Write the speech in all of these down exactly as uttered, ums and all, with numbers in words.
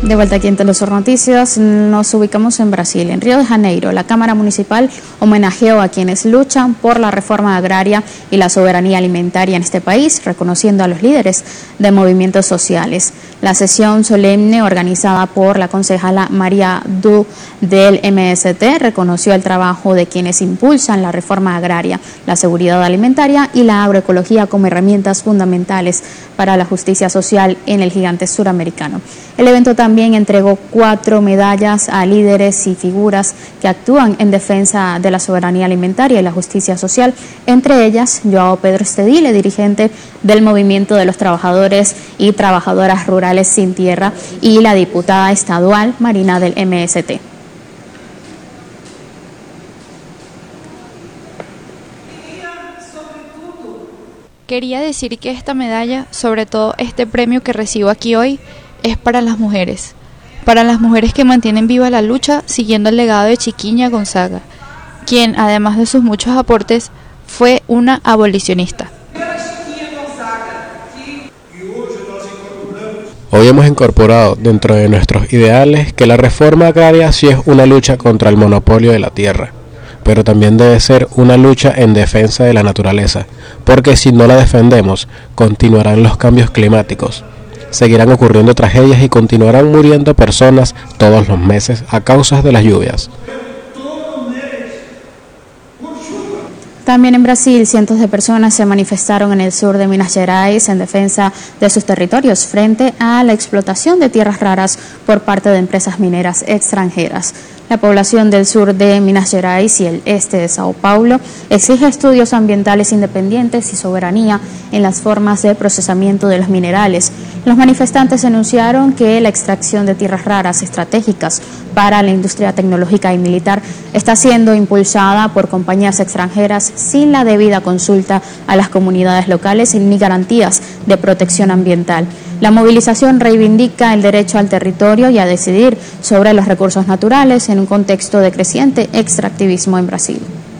De vuelta aquí en Telesur Noticias, nos ubicamos en Brasil. En Río de Janeiro, la Cámara Municipal homenajeó a quienes luchan por la reforma agraria y la soberanía alimentaria en este país, reconociendo a los líderes de movimientos sociales. La sesión solemne organizada por la concejala María Du del M S T reconoció el trabajo de quienes impulsan la reforma agraria, la seguridad alimentaria y la agroecología como herramientas fundamentales para la justicia social en el gigante suramericano. El evento también entregó cuatro medallas a líderes y figuras que actúan en defensa de la soberanía alimentaria y la justicia social, entre ellas Joao Pedro Estedile, dirigente del Movimiento de los Trabajadores y Trabajadoras Rurales Sin Tierra, y la diputada estadual Marina del M S T. Quería decir que esta medalla, sobre todo este premio que recibo aquí hoy, es para las mujeres, para las mujeres que mantienen viva la lucha siguiendo el legado de Chiquinha Gonzaga, quien, además de sus muchos aportes, fue una abolicionista. Hoy hemos incorporado dentro de nuestros ideales que la reforma agraria sí es una lucha contra el monopolio de la tierra, pero también debe ser una lucha en defensa de la naturaleza, porque si no la defendemos, continuarán los cambios climáticos. Seguirán ocurriendo tragedias y continuarán muriendo personas todos los meses a causa de las lluvias. También en Brasil, cientos de personas se manifestaron en el sur de Minas Gerais en defensa de sus territorios frente a la explotación de tierras raras por parte de empresas mineras extranjeras. La población del sur de Minas Gerais y el este de Sao Paulo exige estudios ambientales independientes y soberanía en las formas de procesamiento de los minerales. Los manifestantes anunciaron que la extracción de tierras raras estratégicas para la industria tecnológica y militar está siendo impulsada por compañías extranjeras sin la debida consulta a las comunidades locales ni garantías de protección ambiental. La movilización reivindica el derecho al territorio y a decidir sobre los recursos naturales en un contexto de creciente extractivismo en Brasil.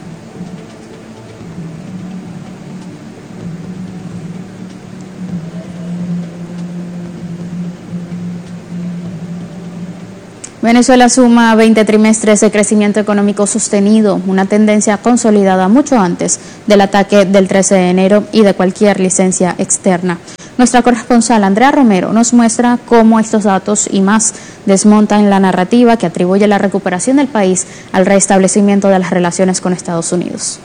Venezuela suma veinte trimestres de crecimiento económico sostenido, una tendencia consolidada mucho antes del ataque del trece de enero y de cualquier licencia externa. Nuestra corresponsal Andrea Romero nos muestra cómo estos datos y más desmontan la narrativa que atribuye la recuperación del país al restablecimiento de las relaciones con Estados Unidos.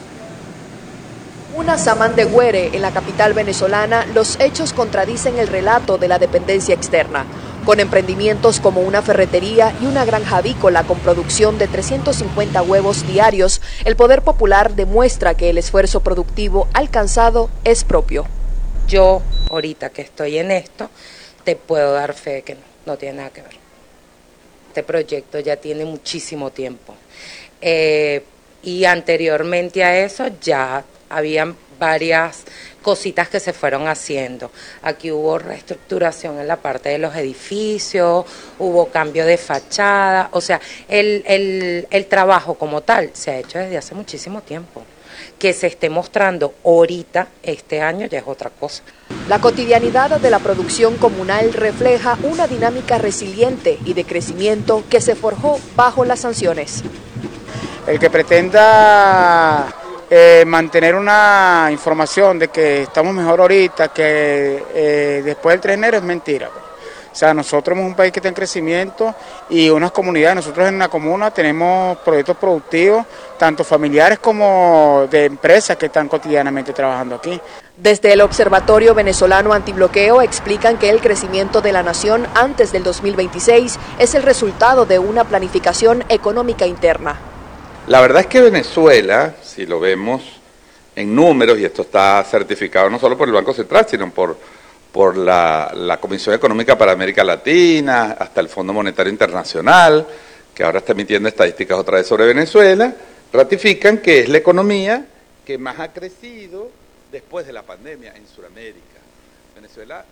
Una Samán de Güere, en la capital venezolana, los hechos contradicen el relato de la dependencia externa. Con emprendimientos como una ferretería y una granja avícola con producción de trescientos cincuenta huevos diarios, el poder popular demuestra que el esfuerzo productivo alcanzado es propio. Yo, ahorita que estoy en esto, te puedo dar fe de que no, no tiene nada que ver. Este proyecto ya tiene muchísimo tiempo. Eh, y anteriormente a eso ya habían varias cositas que se fueron haciendo. Aquí hubo reestructuración en la parte de los edificios, hubo cambio de fachada, o sea, el, el, el trabajo como tal se ha hecho desde hace muchísimo tiempo. Que se esté mostrando ahorita, este año, ya es otra cosa. La cotidianidad de la producción comunal refleja una dinámica resiliente y de crecimiento que se forjó bajo las sanciones. El que pretenda eh, mantener una información de que estamos mejor ahorita que eh, después del tres de enero es mentira. O sea, nosotros somos un país que está en crecimiento y unas comunidades, nosotros en la comuna tenemos proyectos productivos, tanto familiares como de empresas que están cotidianamente trabajando aquí. Desde el Observatorio Venezolano Antibloqueo explican que el crecimiento de la nación antes del dos mil veintiséis es el resultado de una planificación económica interna. La verdad es que Venezuela, si lo vemos en números, y esto está certificado no solo por el Banco Central, sino por... por la, la Comisión Económica para América Latina, hasta el Fondo Monetario Internacional, que ahora está emitiendo estadísticas otra vez sobre Venezuela, ratifican que es la economía que más ha crecido después de la pandemia en Sudamérica. Venezuela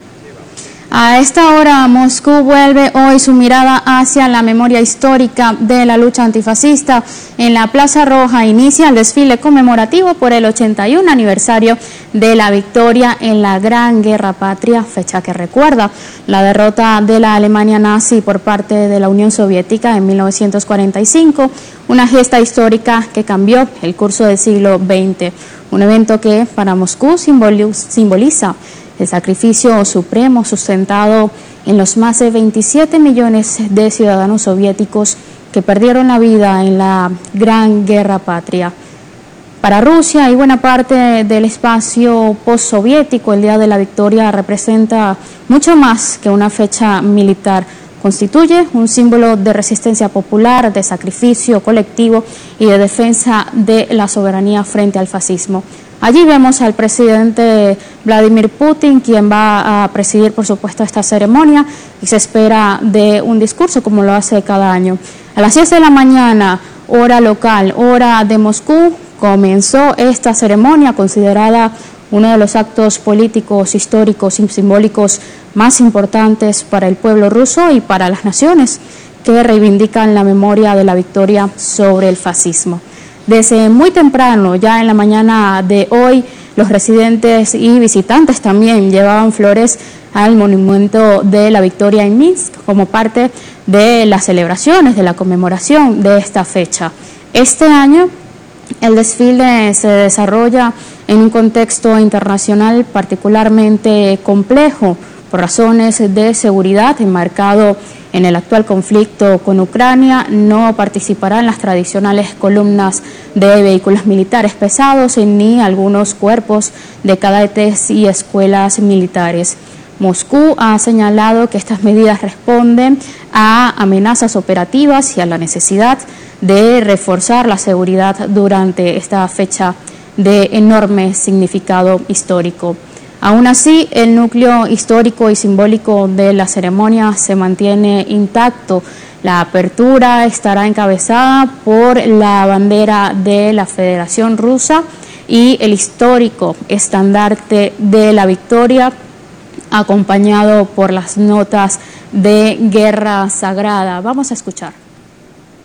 A esta hora, Moscú vuelve hoy su mirada hacia la memoria histórica de la lucha antifascista. En la Plaza Roja inicia el desfile conmemorativo por el ochenta y un aniversario de la victoria en la Gran Guerra Patria, fecha que recuerda la derrota de la Alemania nazi por parte de la Unión Soviética en mil novecientos cuarenta y cinco, una gesta histórica que cambió el curso del siglo veinte, un evento que para Moscú simboliza el sacrificio supremo sustentado en los más de veintisiete millones de ciudadanos soviéticos que perdieron la vida en la Gran Guerra Patria. Para Rusia y buena parte del espacio postsoviético, el Día de la Victoria representa mucho más que una fecha militar. Constituye un símbolo de resistencia popular, de sacrificio colectivo y de defensa de la soberanía frente al fascismo. Allí vemos al presidente Vladimir Putin, quien va a presidir, por supuesto, esta ceremonia, y se espera de un discurso como lo hace cada año. A las diez de la mañana, hora local, hora de Moscú, comenzó esta ceremonia considerada uno de los actos políticos, históricos y simbólicos más importantes para el pueblo ruso y para las naciones que reivindican la memoria de la victoria sobre el fascismo. Desde muy temprano, ya en la mañana de hoy, los residentes y visitantes también llevaban flores al monumento de la victoria en Minsk como parte de las celebraciones, de la conmemoración de esta fecha. Este año el desfile se desarrolla en un contexto internacional particularmente complejo por razones de seguridad enmarcado en el actual conflicto con Ucrania. No participarán las tradicionales columnas de vehículos militares pesados ni algunos cuerpos de cadetes y escuelas militares. Moscú ha señalado que estas medidas responden a amenazas operativas y a la necesidad de reforzar la seguridad durante esta fecha de enorme significado histórico. Aún así, el núcleo histórico y simbólico de la ceremonia se mantiene intacto. La apertura estará encabezada por la bandera de la Federación Rusa y el histórico estandarte de la victoria, acompañado por las notas de Guerra Sagrada. Vamos a escuchar.